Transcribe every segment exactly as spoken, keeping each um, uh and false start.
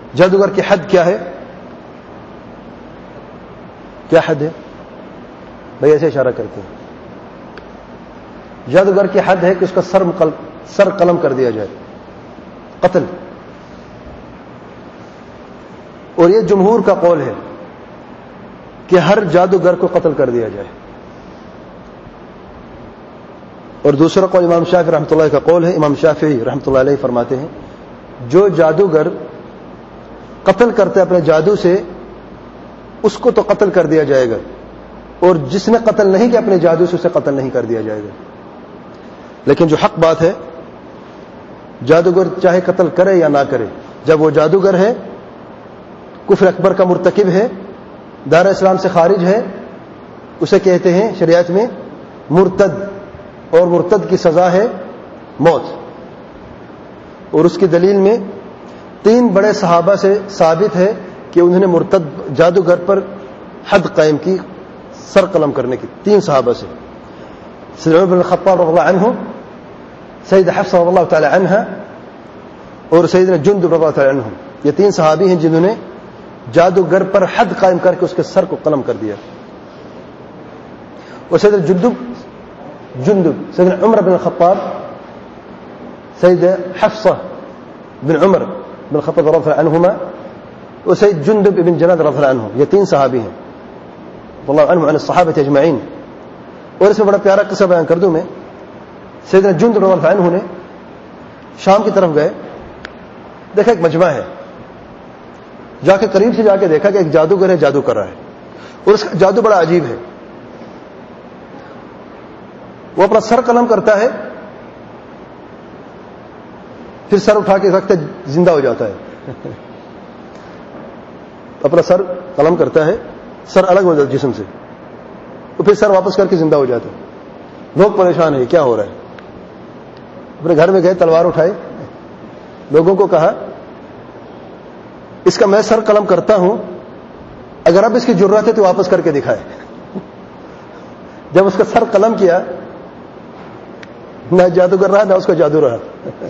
جادوگر کی حد کیا ہے؟ کیا حد ہے بھائی؟ ایسے اشارہ کرتے ہیں. جادوگر کی حد ہے کہ اس کا سر مقل سر قلم کر دیا جائے، قتل. اور یہ جمہور کا قول ہے کہ ہر جادوگر کو قتل کر دیا جائے. اور دوسرا قول امام شافعی رحمۃ اللہ کا قول ہے. امام شافعی رحمۃ اللہ علیہ فرماتے ہیں جو جادوگر قتل کرتے اپنے جادو سے اس کو تو قتل کر دیا جائے گا، اور جس نے قتل نہیں کیا اپنے جادو سے اسے قتل نہیں کر دیا جائے گا. لیکن جو حق بات ہے، جادوگر چاہے قتل کرے یا نہ کرے، جب وہ جادوگر ہے، کفر اکبر کا مرتکب ہے، دار اسلام سے خارج ہے، اسے کہتے ہیں شریعت میں مرتد، اور مرتد کی سزا ہے موت. اور اس کی دلیل میں تین بڑے صحابہ سے ثابت ہے کہ انہوں نے مرتد جادوگر پر حد قائم کی سر قلم کرنے کی. تین صحابہ سے، سیدنا عمر بن الخطاب رضی اللہ عنہ، سیدہ حفصہ رضی اللہ تعالی عنہا، اور سیدنا جندب رضی اللہ تعالی عنہ. یہ تین صحابی ہیں جنہوں نے جادوگر پر حد قائم کر کے اس کے سر کو قلم کر دیا. اور سیدنا جندب جندب سیدنا عمر بن الخطاب، سیدہ حفصہ بن عمر بن الخطاب رضی اللہ عنہما، اور سید جندب بن جناد رضی اللہ عنہ. یہ تین صحابی ہیں رضی اللہ عنہم عن الصحابہ اجمعین. اور اس میں بڑا پیارا قصہ بیان کر دوں میں. سیدنا جندب رضی اللہ عنہ نے شام کی طرف گئے، دیکھا ایک مجمع ہے، جا کے قریب سے جا کے دیکھا کہ ایک جادوگر ہے، جادو کر رہا ہے، اور اس کا جادو بڑا عجیب ہے. وہ اپنا سر قلم کرتا ہے، پھر سر اٹھا کے رکھتا ہے، زندہ ہو جاتا ہے. اپنا سر قلم کرتا ہے، سر الگ ہو جاتا ہے جسم سے، اور پھر سر واپس کر کے زندہ ہو جاتا ہے. لوگ پریشان ہیں کیا ہو رہا ہے. اپنے گھر میں گئے، تلوار اٹھائے، لوگوں کو کہا اس کا میں سر قلم کرتا ہوں، اگر اب اس کی ضرورت ہے تو واپس کر کے دکھائے. جب اس کا سر قلم کیا، نہ جادوگر رہا نہ اس کا جادو رہا،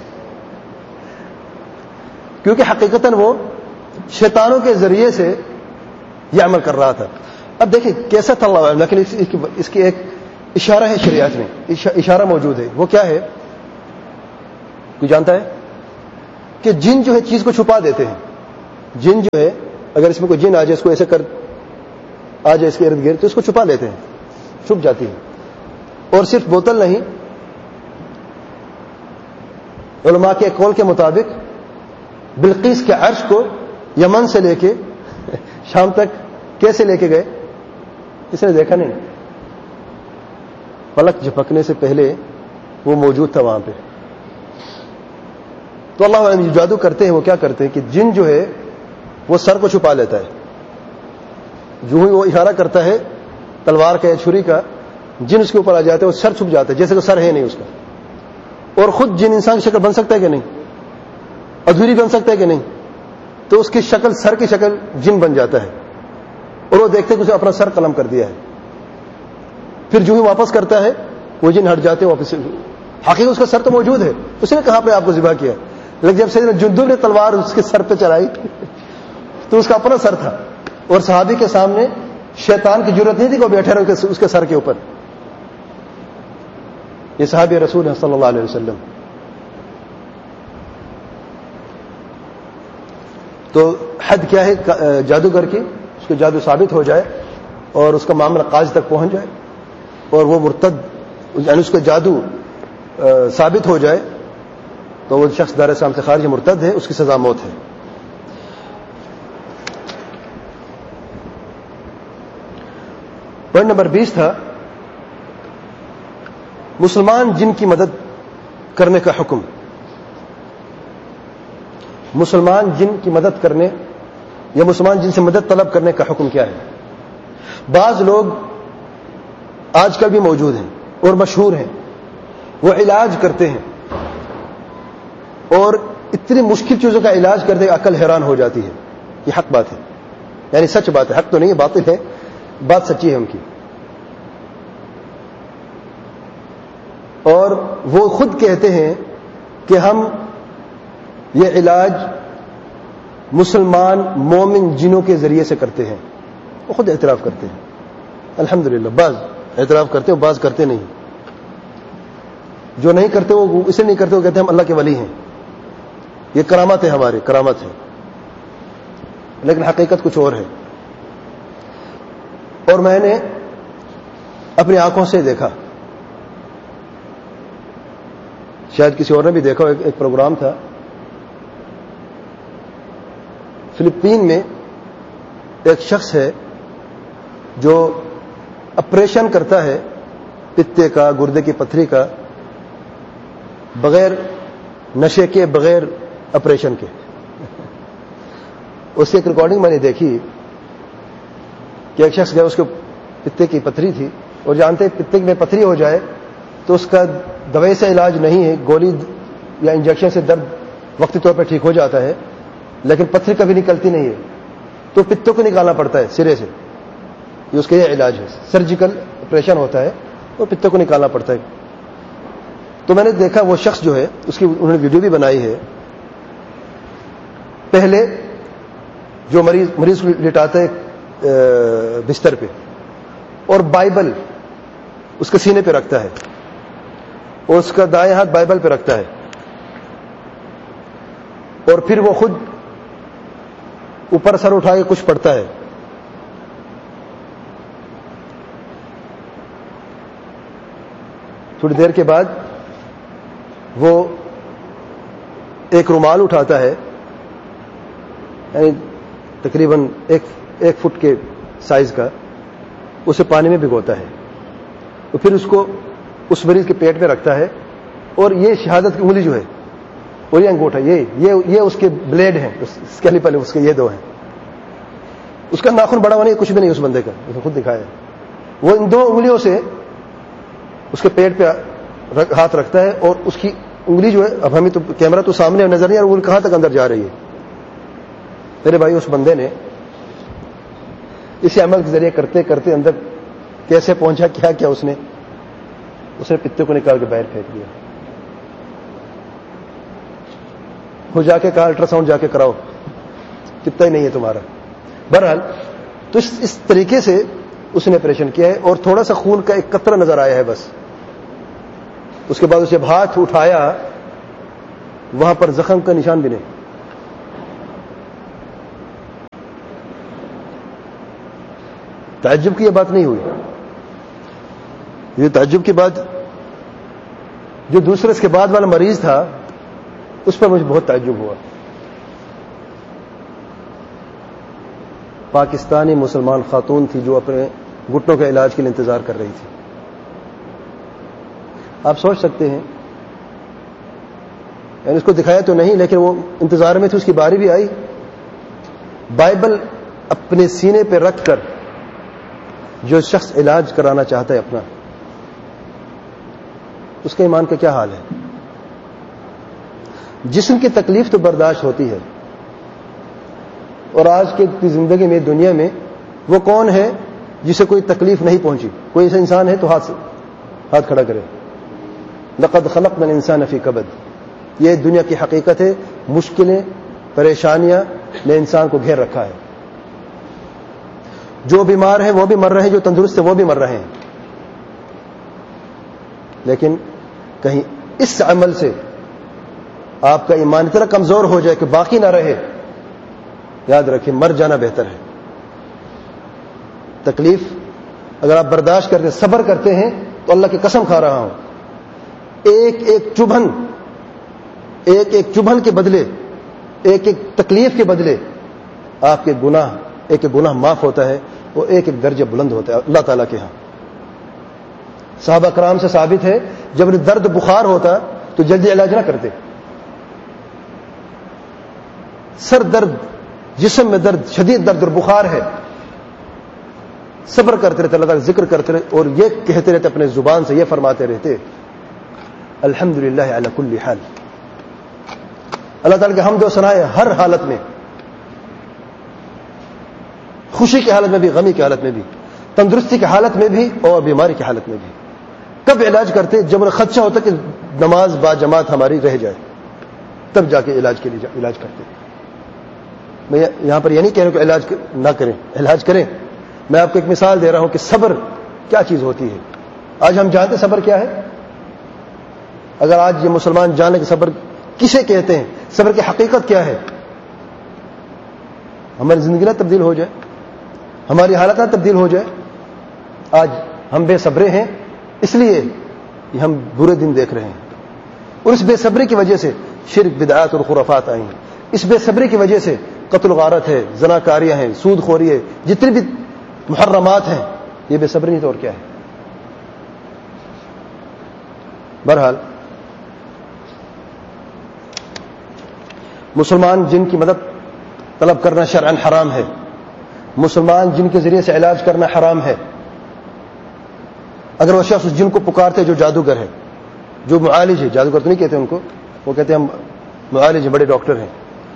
کیونکہ حقیقتاً وہ شیطانوں کے ذریعے سے یہ عمل کر رہا تھا. اب دیکھیں کیسا تھا اللہ عالم، لیکن اس کی ایک اشارہ ہے شریعت میں، اشارہ موجود ہے. وہ کیا ہے؟ کوئی جانتا ہے؟ کہ جن جو ہے چیز کو چھپا دیتے ہیں. جن جو ہے، اگر اس میں کوئی جن آ جائے، اس کو ایسے کر آ جائے اس کے ارد گرد، تو اس کو چھپا لیتے ہیں، چھپ جاتی ہے. اور صرف بوتل نہیں، علماء کے قول کے مطابق بلقیس کے عرش کو یمن سے لے کے شام تک کیسے لے کے گئے؟ کسی نے دیکھا نہیں. پلک جھپکنے سے پہلے وہ موجود تھا وہاں پہ. تو اللہ علیہ جو جادو کرتے ہیں وہ کیا کرتے ہیں کہ جن جو ہے وہ سر کو چھپا لیتا ہے. جو ہی وہ اشارہ کرتا ہے تلوار کا یا چھری کا، جن اس کے اوپر آ جاتے ہیں، وہ سر چھپ جاتا ہے جیسے کہ سر ہے نہیں اس کا. اور خود جن انسان کی شکل بن سکتا ہے کہ نہیں؟ ادھوری بن سکتا ہے کہ نہیں؟ تو اس کی شکل، سر کی شکل جن بن جاتا ہے، اور وہ دیکھتے کہ اسے اپنا سر قلم کر دیا ہے. پھر جو ہی واپس کرتا ہے وہ جن ہٹ جاتے ہیں واپس. حقیقت اس کا سر تو موجود ہے، اس نے کہاں پہ آپ کو ذبح کیا. لیکن جب سیدنا جندب نے تلوار اس کے سر پہ چلائی تو اس کا اپنا سر تھا، اور صحابی کے سامنے شیطان کی ضرورت نہیں تھی کہ وہ بیٹھے رہے اس کے سر کے اوپر. یہ صحابی رسول ہیں صلی اللہ علیہ وسلم. تو حد کیا ہے جادوگر کی؟ اس کو جادو ثابت ہو جائے اور اس کا معاملہ قاضی تک پہنچ جائے، اور وہ مرتد، یعنی اس کا جادو ثابت ہو جائے، تو وہ شخص دار اسلام سے خارج مرتد ہے، اس کی سزا موت ہے. پوائنٹ نمبر بیس تھا مسلمان جن کی مدد کرنے کا حکم. مسلمان جن کی مدد کرنے یا مسلمان جن سے مدد طلب کرنے کا حکم کیا ہے؟ بعض لوگ آج کل بھی موجود ہیں اور مشہور ہیں، وہ علاج کرتے ہیں، اور اتنی مشکل چیزوں کا علاج کرتے ہیں عقل حیران ہو جاتی ہے. یہ حق بات ہے، یعنی سچ بات ہے، حق تو نہیں ہے، باطل ہے، بات سچی ہے ان کی. اور وہ خود کہتے ہیں کہ ہم یہ علاج مسلمان مومن جنوں کے ذریعے سے کرتے ہیں، وہ خود اعتراف کرتے ہیں الحمدللہ. بعض اعتراف کرتے ہیں، بعض کرتے نہیں. جو نہیں کرتے وہ اسے نہیں کرتے، وہ کہتے ہیں ہم اللہ کے ولی ہیں، یہ کرامت ہے، ہماری کرامت ہے، لیکن حقیقت کچھ اور ہے. اور میں نے اپنی آنکھوں سے دیکھا، شاید کسی اور نے بھی دیکھا، ایک پروگرام تھا فلپین میں. ایک شخص ہے جو آپریشن کرتا ہے پتے کا، گردے کی پتھری کا، بغیر نشے کے، بغیر آپریشن کے. اس کی ایک ریکارڈنگ میں نے دیکھی کہ ایک شخص گیا، اس کے پتے کی پتھری تھی، اور جانتے پتے میں پتھری ہو جائے تو اس کا دوائی سے علاج نہیں ہے، گولی یا انجیکشن سے درد وقتی طور پر ٹھیک ہو جاتا ہے، لیکن پتھری کبھی نکلتی نہیں ہے، تو پتوں کو نکالنا پڑتا ہے سرے سے. یہ اس کا یہ علاج ہے، سرجیکل آپریشن ہوتا ہے اور پتوں کو نکالنا پڑتا ہے. تو میں نے دیکھا وہ شخص جو ہے، اس کی انہوں نے ویڈیو بھی بنائی ہے. پہلے جو مریض مریض کو لٹاتا ہے بستر پہ، اور بائبل اس کے سینے پہ رکھتا ہے، اور اس کا دائیں ہاتھ بائبل پہ رکھتا ہے، اور پھر وہ خود اوپر سر اٹھا کے کچھ پڑھتا ہے. تھوڑی دیر کے بعد وہ ایک رومال اٹھاتا ہے، یعنی تقریباً ایک ایک فٹ کے سائز کا، اسے پانی میں بھگوتا ہے، تو پھر اس کو اس مریض کے پیٹ میں رکھتا ہے. اور یہ شہادت کی انگلی جو ہے اور یہ انگوٹھا، یہ یہ یہ اس کے بلیڈ ہیں، اسکیلپل اس کے یہ دو ہیں. اس کا ناخن بڑا ہونے کچھ بھی نہیں اس بندے کا، اس نے خود دکھایا ہے. وہ ان دو انگلیوں سے اس کے پیٹ پہ ہاتھ رکھتا ہے، اور اس کی انگلی جو ہے، اب ہمیں تو کیمرہ تو سامنے نظر نہیں آ رہا، وہ کہاں تک اندر جا رہی ہے. میرے بھائی اس بندے نے اسی عمل کے ذریعے کرتے کرتے اندر کیسے پہنچا، کیا کیا اس نے اس نے پتے کو نکال کے باہر پھینک دیا. وہ جا کے کہا الٹرا ساؤنڈ جا کے کراؤ، کتنا ہی نہیں ہے تمہارا. بہرحال تو اس, اس طریقے سے اس نے آپریشن کیا ہے، اور تھوڑا سا خون کا ایک قطرہ نظر آیا ہے بس. اس کے بعد اسے جب ہاتھ اٹھایا، وہاں پر زخم کا نشان بھی نہیں. تعجب کی یہ بات نہیں ہوئی. یہ تعجب کی بات، جو دوسرے اس کے بعد والا مریض تھا اس پر مجھے بہت تعجب ہوا. پاکستانی مسلمان خاتون تھی جو اپنے گھٹنوں کے علاج کے لیے انتظار کر رہی تھی. آپ سوچ سکتے ہیں، یعنی اس کو دکھایا تو نہیں، لیکن وہ انتظار میں تھی، اس کی باری بھی آئی. بائبل اپنے سینے پہ رکھ کر جو شخص علاج کرانا چاہتا ہے اپنا، اس کے ایمان کا کیا حال ہے؟ جسم کی تکلیف تو برداشت ہوتی ہے، اور آج کی زندگی میں، دنیا میں، وہ کون ہے جسے کوئی تکلیف نہیں پہنچی؟ کوئی ایسا انسان ہے تو ہاتھ سے ہاتھ کھڑا کرے. لقد خلقنا الانسان فی کبد. یہ دنیا کی حقیقت ہے. مشکلیں، پریشانیاں نے انسان کو گھیر رکھا ہے. جو بیمار ہیں وہ بھی مر رہے ہیں، جو تندرست ہیں وہ بھی مر رہے ہیں. لیکن کہیں اس عمل سے آپ کا ایمان اتنا کمزور ہو جائے کہ باقی نہ رہے، یاد رکھیں مر جانا بہتر ہے. تکلیف اگر آپ برداشت کرتے، صبر کرتے ہیں، تو اللہ کی قسم کھا رہا ہوں، ایک ایک چبھن ایک ایک چبھن کے بدلے، ایک ایک تکلیف کے بدلے آپ کے گناہ، ایک ایک گناہ معاف ہوتا ہے، وہ ایک ایک درجہ بلند ہوتا ہے اللہ تعالیٰ کے ہاں. صحابہ کرام سے ثابت ہے، جب درد بخار ہوتا تو جلدی علاج نہ کرتے. سر درد، جسم میں درد، شدید درد اور بخار ہے، صبر کرتے رہتے، اللہ تعالیٰ ذکر کرتے رہتے، اور یہ کہتے رہتے اپنے زبان سے، یہ فرماتے رہتے الحمدللہ علی کل حال. اللہ تعالیٰ کے حمد و ثنا ہے ہر حالت میں، خوشی کی حالت میں بھی، غمی کی حالت میں بھی، تندرستی کی حالت میں بھی اور بیماری کی حالت میں بھی. کب علاج کرتے؟ جب انہیں خدشہ ہوتا کہ نماز با جماعت ہماری رہ جائے، تب جا کے علاج کے لیے علاج کرتے. میں یہاں پر یہ نہیں کہہ رہا ہوں کہ علاج نہ کریں، علاج کریں. میں آپ کو ایک مثال دے رہا ہوں کہ صبر کیا چیز ہوتی ہے. آج ہم جانتے صبر کیا ہے؟ اگر آج یہ مسلمان جانے کہ صبر کسے کہتے ہیں، صبر کی حقیقت کیا ہے، ہماری زندگی نہ تبدیل ہو جائے، ہماری حالت نہ تبدیل ہو جائے. آج ہم بے صبرے ہیں، اس لیے یہ ہم برے دن دیکھ رہے ہیں. اور اس بے صبری کی وجہ سے شرک، بدعات اور خرافات آئی ہیں. اس بے صبری کی وجہ سے قتل و غارت ہے، زناکاریاں ہیں، سود خوری ہے، جتنی بھی محرمات ہیں، یہ بے صبری نہیں تو اور کیا ہے. بہرحال مسلمان جن کی مدد طلب کرنا شرعاً حرام ہے، مسلمان جن کے ذریعے سے علاج کرنا حرام ہے. اگر وہ شخص جن کو پکارتے جو جادوگر ہے، جو معالج ہے، جادوگر تو نہیں کہتے ان کو، وہ کہتے ہیں ہم معالج ہیں، بڑے ڈاکٹر ہیں.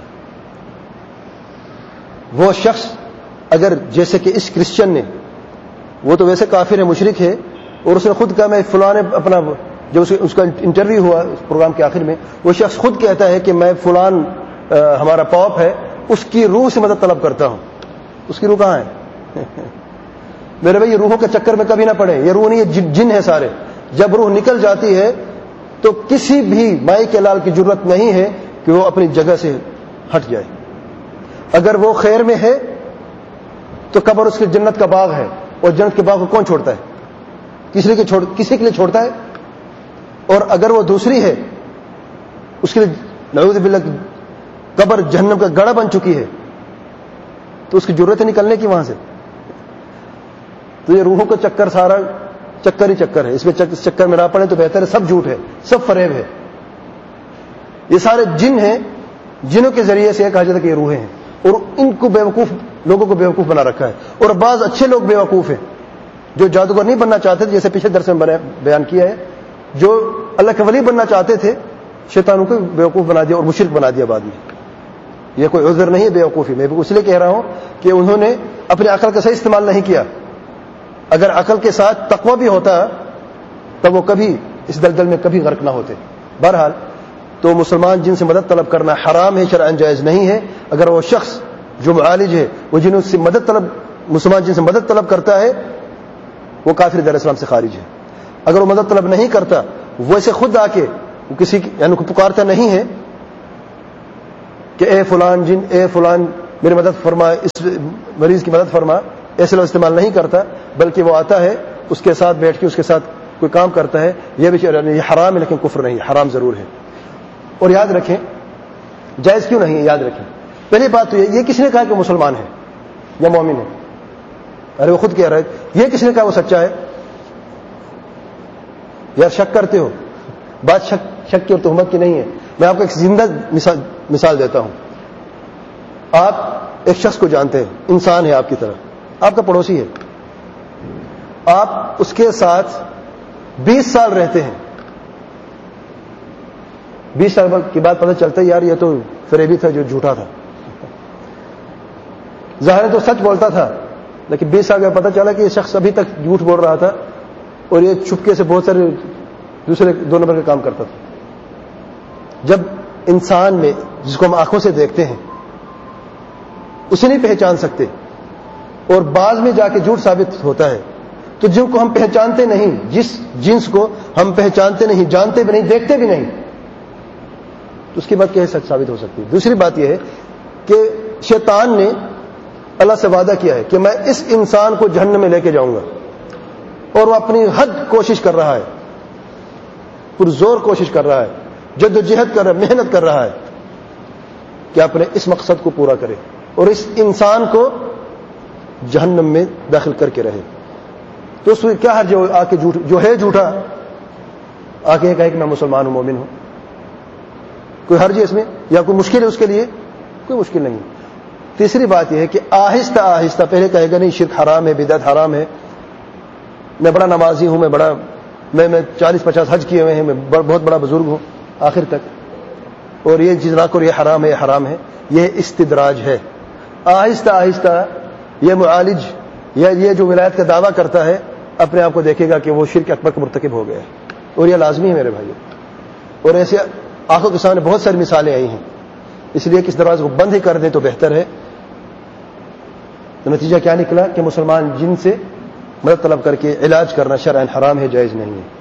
وہ شخص اگر جیسے کہ اس کرسچن نے، وہ تو ویسے کافر ہے، مشرک ہے، اور اس نے خود کہا میں فلاں اپنا جو اس کا انٹرویو ہوا اس پروگرام کے آخر میں، وہ شخص خود کہتا ہے کہ میں فلان ہمارا پاپ ہے، اس کی روح سے مدد طلب کرتا ہوں. اس کی روح کہاں ہے؟ میرے بھائی یہ روحوں کے چکر میں کبھی نہ پڑے. یہ روح نہیں، یہ جن ہے سارے. جب روح نکل جاتی ہے تو کسی بھی مائی کے لال کی ضرورت نہیں ہے کہ وہ اپنی جگہ سے ہٹ جائے. اگر وہ خیر میں ہے تو قبر اس کی جنت کا باغ ہے، اور جنت کے باغ کو کون چھوڑتا ہے؟ کسی کے چھوڑ کسی کے لیے چھوڑتا ہے. اور اگر وہ دوسری ہے، اس کے لیے نعوذ باللہ قبر جہنم کا گڑھا بن چکی ہے، تو اس کی ضرورت ہے نکلنے کی وہاں سے. تو یہ روحوں کا چکر سارا چکر ہی چکر ہے. اس میں اس چکر میں نہ پڑے تو بہتر ہے. سب جھوٹ ہے، سب فریب ہے. یہ سارے جن ہیں، جنوں کے ذریعے سے کہا جاتا ہے کہ یہ روحیں ہیں، اور ان کو بیوقوف لوگوں کو بیوقوف بنا رکھا ہے. اور بعض اچھے لوگ بیوقوف ہیں جو جادوگر نہیں بننا چاہتے تھے، جیسے پچھلے درس میں بیان کیا ہے. جو اللہ کے ولی بننا چاہتے تھے، شیطانوں کو بیوقوف بنا دیا اور مشرک بنا دیا بعد میں. یہ کوئی عذر نہیں ہے بیوقوفی. میں اس لیے کہہ رہا ہوں کہ انہوں نے اپنی عقل کا صحیح استعمال نہیں کیا. اگر عقل کے ساتھ تقوی بھی ہوتا تب وہ کبھی اس دلدل میں کبھی غرق نہ ہوتے. بہرحال تو مسلمان جن سے مدد طلب کرنا حرام ہے، شرعاً جائز نہیں ہے. اگر وہ شخص جو معالج ہے، وہ جن سے مدد طلب مسلمان جن سے مدد طلب کرتا ہے، وہ کافر دار اسلام سے خارج ہے. اگر وہ مدد طلب نہیں کرتا، وہ اسے خود آ کے کسی یعنی کو پکارتا نہیں ہے کہ اے فلان جن، اے فلان میری مدد فرما، اس مریض کی مدد فرما، ایسے لفظ استعمال نہیں کرتا، بلکہ وہ آتا ہے اس کے ساتھ بیٹھ کے اس کے ساتھ کوئی کام کرتا ہے. یہ بھی یہ حرام ہے، لیکن کفر نہیں، حرام ضرور ہے. اور یاد رکھیں جائز کیوں نہیں ہے، یاد رکھیں پہلی بات تو یہ کس نے کہا کہ مسلمان ہے یا مومن ہے؟ ارے وہ خود کہہ رہا ہے. یہ کس نے کہا وہ سچا ہے؟ یار شک کرتے ہو، بات شک شک کی اور تہمت کی نہیں ہے. میں آپ کو ایک زندہ مثال مثال دیتا ہوں. آپ ایک شخص کو جانتے ہیں، انسان ہے آپ کی طرح، آپ کا پڑوسی ہے، آپ اس کے ساتھ بیس سال رہتے ہیں. بیس سال کے بعد پتہ چلتا ہے یار یہ تو فریبی تھا، جو جھوٹا تھا. ظاہر تو سچ بولتا تھا، لیکن بیس سال کے بعد پتہ چلا کہ یہ شخص ابھی تک جھوٹ بول رہا تھا، اور یہ چپکے سے بہت سارے دوسرے دو نمبر کا کام کرتا تھا. جب انسان میں جس کو ہم آنکھوں سے دیکھتے ہیں اسے نہیں پہچان سکتے، اور بعض میں جا کے جھوٹ ثابت ہوتا ہے، تو جن کو ہم پہچانتے نہیں، جس جنس کو ہم پہچانتے نہیں، جانتے بھی نہیں، دیکھتے بھی نہیں، تو اس کی بات کیسے سچ ثابت ہو سکتی ہے؟ دوسری بات یہ ہے کہ شیطان نے اللہ سے وعدہ کیا ہے کہ میں اس انسان کو جہنم میں لے کے جاؤں گا، اور وہ اپنی حد کوشش کر رہا ہے، پرزور کوشش کر رہا ہے، جد و جہد کر رہا ہے، محنت کر رہا ہے کہ اپنے اس مقصد کو پورا کرے اور اس انسان کو جہنم میں داخل کر کے رہے. تو اس میں کیا حرج ہے آ کے جھوٹ جو ہے جھوٹا آ کے کہے کہ میں مسلمان ہوں، مومن ہوں؟ کوئی حرج ہے اس میں یا کوئی مشکل ہے اس کے لیے؟ کوئی مشکل نہیں. تیسری بات یہ ہے کہ آہستہ آہستہ پہلے کہے گا نہیں شرک حرام ہے، بدعت حرام ہے، میں بڑا نمازی ہوں، میں بڑا میں میں چالیس پچاس حج کیے ہوئے ہیں، میں بہت بڑا بزرگ ہوں آخر تک، اور یہ چیز نہ کرو، یہ حرام ہے، یہ حرام ہے. یہ استدراج ہے. آہستہ آہستہ یہ معالج یا یہ جو ولایت کا دعویٰ کرتا ہے اپنے آپ کو دیکھے گا کہ وہ شرک اکبر کا مرتکب ہو گیا ہے، اور یہ لازمی ہے میرے بھائیو. اور ایسے آنکھوں کے سامنے بہت ساری مثالیں آئی ہیں، اس لیے کہ اس دروازے کو بند ہی کر دیں تو بہتر ہے. تو نتیجہ کیا نکلا کہ مسلمان جن سے مدد طلب کر کے علاج کرنا شرعاً حرام ہے، جائز نہیں ہے۔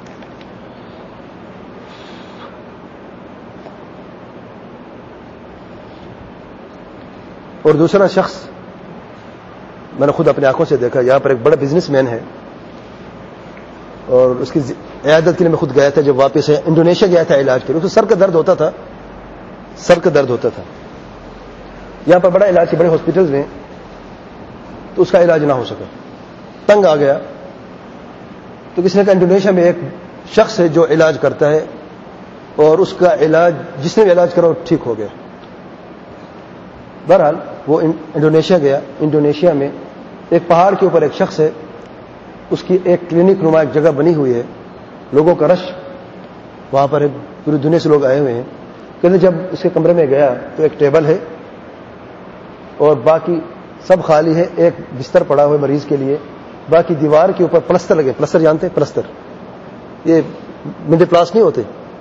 اور دوسرا شخص میں نے خود اپنی آنکھوں سے دیکھا، یہاں پر ایک بڑا بزنس مین ہے، اور اس کی عیادت کے لیے میں خود گیا تھا۔ جب واپس ہے انڈونیشیا گیا تھا علاج کے لیے، اس کو سر کا درد ہوتا تھا، سر کا درد ہوتا تھا، یہاں پر بڑا علاج کے بڑے ہاسپٹلز میں، تو اس کا علاج نہ ہو سکا، تنگ آ گیا، تو کسی نے کہا انڈونیشیا میں ایک شخص ہے جو علاج کرتا ہے، اور اس کا علاج جس نے بھی علاج کرا وہ ٹھیک ہو گیا۔ بہرحال وہ انڈونیشیا گیا۔ انڈونیشیا میں ایک پہاڑ کے اوپر ایک شخص ہے، اس کی ایک کلینک نما ایک جگہ بنی ہوئی ہے، لوگوں کا رش وہاں پر ہے، پوری دنیا سے لوگ آئے ہوئے ہیں۔ کہتے جب اس کے کمرے میں گیا تو ایک ٹیبل ہے اور باقی سب خالی ہے، ایک بستر پڑا ہوا ہے مریض کے لیے، باقی دیوار کے اوپر پلستر لگے، پلستر جانتے ہیں پلستر، یہ منڈے پلاس نہیں ہوتے،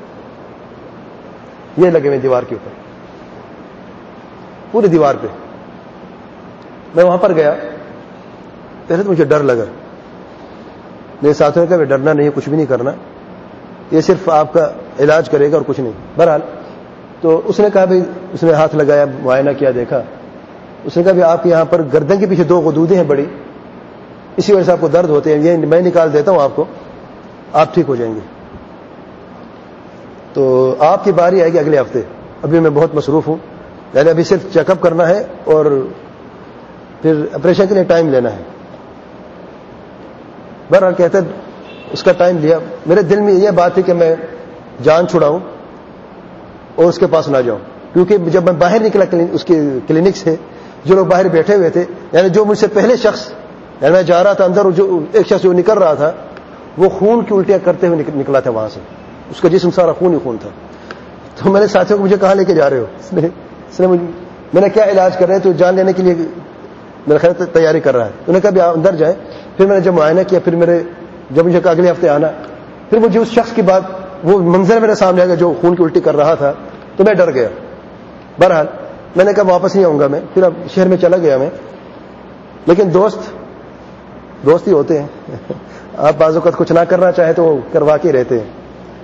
یہ لگے ہوئے دیوار کے اوپر پوری دیوار پہ۔ میں وہاں پر گیا، پہلے تو مجھے ڈر لگا، میرے ساتھیوں نے کہا ڈرنا نہیں ہے، کچھ بھی نہیں کرنا، یہ صرف آپ کا علاج کرے گا اور کچھ نہیں۔ بہرحال تو اس نے کہا بھائی، اس نے ہاتھ لگایا، معائنہ کیا، دیکھا، اس نے کہا بھی آپ یہاں پر گردن کے پیچھے دو غدودیں ہیں بڑی، اسی وجہ سے آپ کو درد ہوتے ہیں، یہ میں نکال دیتا ہوں آپ کو، آپ ٹھیک ہو جائیں گے۔ تو آپ کی باری آئے گی اگلے ہفتے، ابھی میں بہت مصروف ہوں، یعنی ابھی صرف چیک اپ کرنا ہے اور پھر آپریشن کے لیے ٹائم لینا ہے۔ بہرحال کہتے اس کا ٹائم لیا، میرے دل میں یہ بات تھی کہ میں جان چھڑاؤں اور اس کے پاس نہ جاؤں، کیونکہ جب میں باہر نکلا اس کی کلینک سے، جو لوگ باہر بیٹھے ہوئے تھے، یعنی جو مجھ سے پہلے شخص، یعنی میں جا رہا تھا اندر، جو ایک شخص جو نکل رہا تھا وہ خون کی الٹیاں کرتے ہوئے نکلا تھا وہاں سے، اس کا جسم سارا خون ہی خون تھا۔ تو میں نے ساتھیوں کو مجھے کہاں لے کے جا رہے ہو؟ اس نے اس نے مجھے میں نے کیا علاج کر رہے ہیں، تو جان لینے کے لیے میرا خیال تیاری کر رہا ہے۔ انہوں نے کہا بھی اندر جائیں۔ پھر میں نے جب معائنہ کیا، پھر میرے جب مجھے کہا اگلے ہفتے آنا، پھر مجھے اس شخص کی بات، وہ منظر میرے سامنے آ گیا جو خون کی الٹی کر رہا تھا، تو میں ڈر گیا۔ بہرحال میں نے کہا واپس نہیں آؤں گا میں، پھر اب شہر میں چلا گیا میں۔ لیکن دوست دوست ہی ہوتے ہیں، آپ بعض اوقات کچھ نہ کرنا چاہیں تو وہ کروا کے رہتے ہیں۔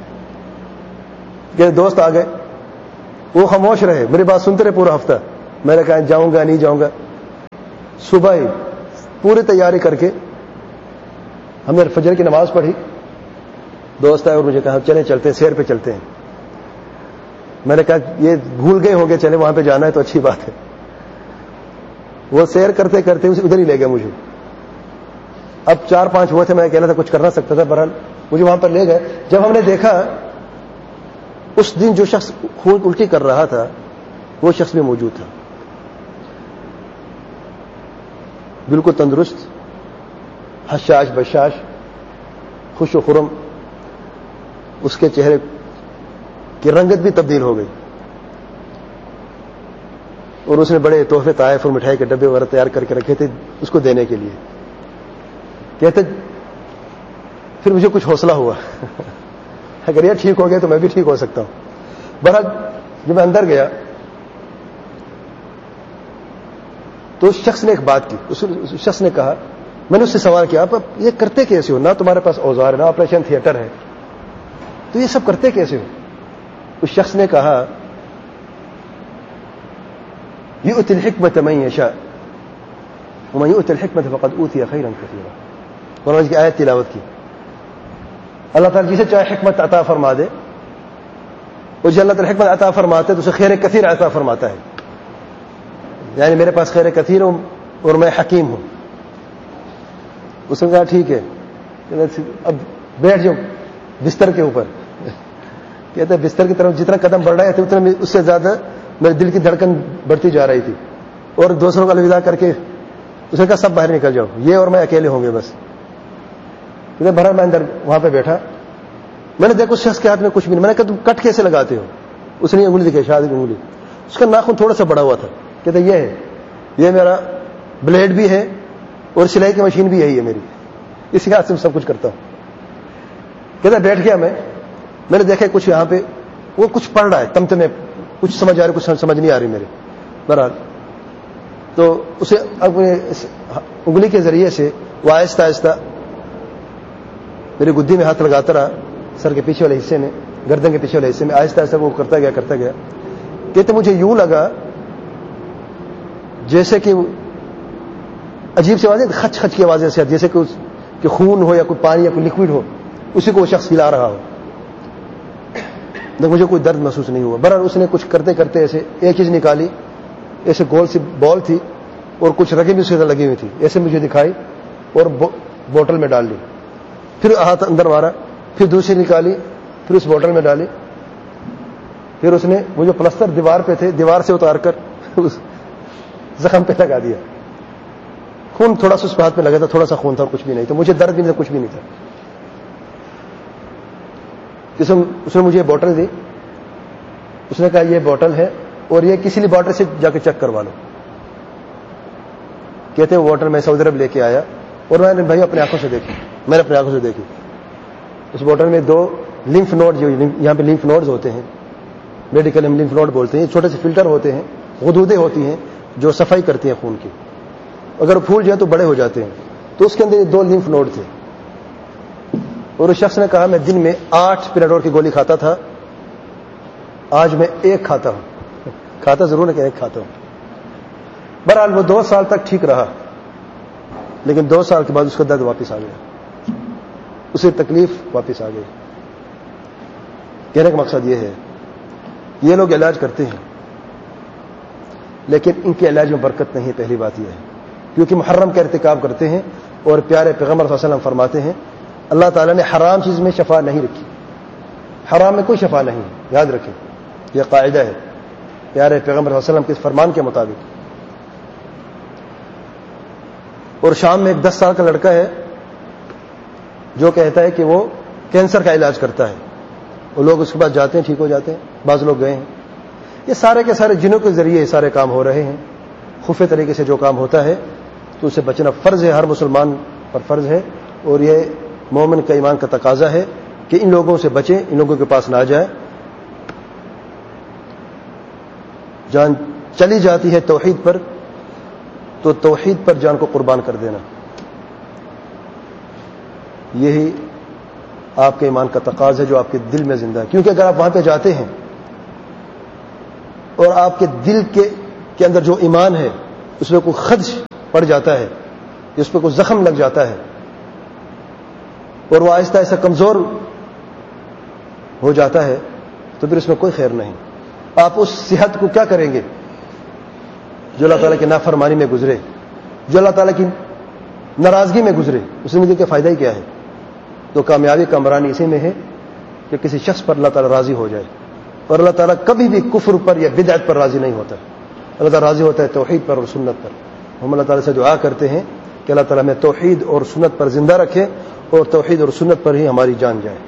کہ دوست آ گئے، وہ خاموش رہے، میری بات سنتے رہے پورا ہفتہ۔ میں نے کہا جاؤں گا نہیں جاؤں گا۔ صبح ہی پوری تیاری کر کے ہم نے فجر کی نماز پڑھی، دوست آئے اور مجھے کہا چلیں چلتے ہیں، سیر پہ چلتے ہیں۔ میں نے کہا یہ بھول گئے ہوں گے، چلے وہاں پہ جانا ہے تو اچھی بات ہے۔ وہ سیر کرتے کرتے ادھر ہی لے گئے مجھے۔ اب چار پانچ ہوا تھے، میں اکیلا تھا، کچھ کرنا سکتا تھا، بہرحال مجھے وہاں پر لے گئے۔ جب ہم نے دیکھا اس دن جو شخص خون الٹی کر رہا تھا وہ شخص بھی موجود تھا، بالکل تندرست، حشاش بشاش، خوش و خرم، اس کے چہرے کی رنگت بھی تبدیل ہو گئی، اور اس نے بڑے تحفے تحائف اور مٹھائی کے ڈبے وغیرہ تیار کر کے رکھے تھے اس کو دینے کے لیے۔ کہتے پھر مجھے کچھ حوصلہ ہوا اگر یہ ٹھیک ہو گیا تو میں بھی ٹھیک ہو سکتا ہوں۔ بہرحال جب میں اندر گیا تو اس شخص نے ایک بات کی، اس شخص نے کہا، میں نے اس سے سوال کیا آپ یہ کرتے کیسے ہو، نہ تمہارے پاس اوزار ہے، نہ آپریشن تھیٹر ہے، تو یہ سب کرتے کیسے ہو؟ اس شخص نے کہا یؤتی الحکمت من یشاء ومن یؤت الحکمت فقد اوتی خیرا کثیرا۔ قرآن کی آیت تلاوت کی۔ اللہ تعالیٰ جسے چاہے حکمت عطا فرما دے، اور جب اللہ تعالیٰ حکمت عطا فرماتے تو اسے خیر کثیر عطا فرماتا ہے، یعنی میرے پاس خیر کثیر ہوں اور میں حکیم ہوں۔ اس نے کہا ٹھیک ہے، اب بیٹھ جاؤ بستر کے اوپر۔ کہتے ہیں بستر کی طرف جتنا قدم بڑھ رہے تھے اتنا اس سے زیادہ میرے دل کی دھڑکن بڑھتی جا رہی تھی، اور دوسروں کو الوداع کر کے اس نے کہا سب باہر نکل جاؤ، یہ اور میں اکیلے ہوں گے بس۔ بہرحال میں اندر وہاں پہ بیٹھا، میں نے دیکھا اس شخص کے ہاتھ میں کچھ بھی نہیں۔ میں نے کہا تم کٹ کیسے لگاتے ہو؟ اس نے انگلی دکھائی، شاید انگلی، اس کا ناخن تھوڑا سا بڑا ہوا تھا۔ کہتے یہ ہے، یہ میرا بلیڈ بھی ہے اور سلائی کی مشین بھی یہی ہے میری، اسی ہاتھ سے میں سب کچھ کرتا ہوں۔ کہتا بیٹھ گیا میں میں نے دیکھا کچھ یہاں پہ وہ کچھ پڑھ رہا ہے، تمتمے، کچھ سمجھ آ رہی، کچھ سمجھ نہیں آ رہی میرے۔ بہرحال تو اسے اپنے انگلی کے ذریعے سے وہ آہستہ آہستہ میری گدی میں ہاتھ لگاتا رہا، سر کے پیچھے والے حصے میں، گردن کے پیچھے والے حصے میں، آہستہ آہستہ وہ کرتا گیا کرتا گیا کہتے مجھے یوں لگا جیسے کہ عجیب سی آوازیں، خچ خچ کی آوازیں سے، جیسے کہ, کہ خون ہو یا کوئی پانی یا کوئی لکوڈ ہو، اسی کو وہ شخص ہلا رہا ہو. مجھے کوئی درد محسوس نہیں ہوا. برحال اس نے کچھ کرتے کرتے ایسے ایک چیز نکالی، ایسے گول سی بال تھی اور کچھ رگیں بھی اس کے اندر لگی ہوئی تھی، ایسے مجھے دکھائی اور بوٹل میں ڈال لی. پھر ہاتھ اندر مارا، پھر دوسری نکالی، پھر اس بوٹل میں ڈالی. پھر اس نے وہ جو پلستر دیوار پہ تھے دیوار سے اتار کر اس زخم پہ لگا دیا. خون تھوڑا سا اس ہاتھ پہ لگا تھا، تھوڑا سا خون تھا اور کچھ بھی نہیں تھا. مجھے درد بھی نہیں تھا، کچھ بھی نہیں تھا. اس نے مجھے بوٹل دی، اس نے کہا یہ بوٹل ہے اور یہ کسی لیبارٹری سے جا کے چیک کروا لو. کہتے ہیں وہ بوٹل میں سعودی عرب لے کے آیا اور میں نے بھائی اپنے آنکھوں سے دیکھی، میں نے اپنے آنکھوں سے دیکھی. اس بوٹل میں دو لمف نوڈ، جو یہاں پہ لمف نوڈز ہوتے ہیں، میڈیکل ہم لمف نوڈ بولتے ہیں، چھوٹے سے فلٹر ہوتے ہیں، غدودیں ہوتی ہیں جو صفائی کرتی ہیں خون کی. اگر پھول جائے تو بڑے ہو جاتے ہیں. تو اس کے اندر دو لمف نوڈ تھے اور اس شخص نے کہا میں دن میں آٹھ پیناڈول کی گولی کھاتا تھا، آج میں ایک کھاتا ہوں. کھاتا ضرور ہے کہ ایک کھاتا ہوں. بہرحال وہ دو سال تک ٹھیک رہا، لیکن دو سال کے بعد اس کا درد واپس آ گیا، اسے تکلیف واپس آ گئی. کہنے کا مقصد یہ ہے یہ لوگ علاج کرتے ہیں لیکن ان کے علاج میں برکت نہیں ہے. پہلی بات یہ ہے کیونکہ محرم کا ارتکاب کرتے ہیں اور پیارے پیغمبر صلی اللہ علیہ وسلم فرماتے ہیں اللہ تعالیٰ نے حرام چیز میں شفا نہیں رکھی، حرام میں کوئی شفا نہیں. یاد رکھیں یہ قاعدہ ہے پیارے پیغمبر صلی اللہ علیہ وسلم کے فرمان کے مطابق. اور شام میں ایک دس سال کا لڑکا ہے جو کہتا ہے کہ وہ کینسر کا علاج کرتا ہے، وہ لوگ اس کے بعد جاتے ہیں ٹھیک ہو جاتے ہیں. بعض لوگ گئے ہیں. یہ سارے کے سارے جنوں کے ذریعے سارے کام ہو رہے ہیں. خفیہ طریقے سے جو کام ہوتا ہے تو اسے بچنا فرض ہے، ہر مسلمان پر فرض ہے. اور یہ مومن کا ایمان کا تقاضا ہے کہ ان لوگوں سے بچیں، ان لوگوں کے پاس نہ جائیں. جان چلی جاتی ہے توحید پر تو توحید پر جان کو قربان کر دینا، یہی آپ کے ایمان کا تقاضا ہے جو آپ کے دل میں زندہ ہے. کیونکہ اگر آپ وہاں پہ جاتے ہیں اور آپ کے دل کے کے اندر جو ایمان ہے اس میں کوئی خدش پڑ جاتا ہے، اس پہ کوئی زخم لگ جاتا ہے اور وہ آہستہ آہستہ کمزور ہو جاتا ہے تو پھر اس میں کوئی خیر نہیں. آپ اس صحت کو کیا کریں گے جو اللہ تعالیٰ کی نافرمانی میں گزرے، جو اللہ تعالیٰ کی ناراضگی میں گزرے، اس زندگی کا فائدہ ہی کیا ہے؟ تو کامیابی کا عمرانی اسی میں ہے کہ کسی شخص پر اللہ تعالیٰ راضی ہو جائے. اور اللہ تعالیٰ کبھی بھی کفر پر یا بدعت پر راضی نہیں ہوتا. اللہ تعالیٰ راضی ہوتا ہے توحید پر اور سنت پر. ہم اللہ تعالیٰ سے دعا کرتے ہیں کہ اللہ تعالیٰ ہمیں توحید اور سنت پر زندہ رکھے اور توحید اور سنت پر ہی ہماری جان جائے.